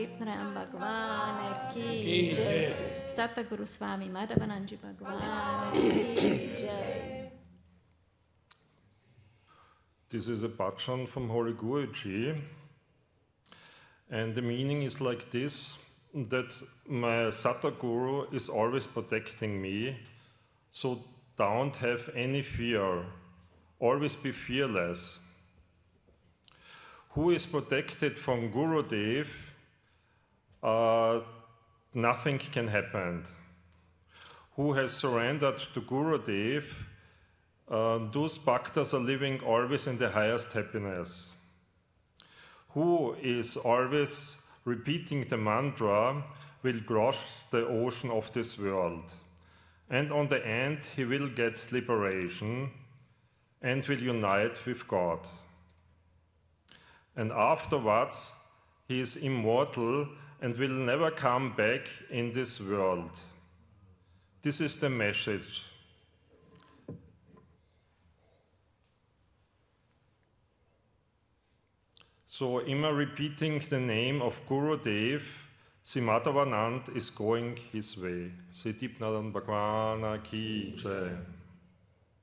Ram Bhagwan Ki Jai. Sataguru Swami Madhavananji Bhagwan Ki Jai. This is a bhajan from Holy Guruji, and the meaning is like this, that my Sataguru is always protecting me, so don't have any fear, always be fearless. Who is protected from Gurudev, nothing can happen. Who has surrendered to Gurudev, those bhaktas are living always in the highest happiness. Who is always repeating the mantra will cross the ocean of this world. And on the end, he will get liberation and will unite with God. And afterwards, he is immortal and will never come back in this world. This is the message. So, immer repeating the name of Gurudev, Sri Madhavanand is going his way. Sri Deepnathan Bhagwan Ki Jai.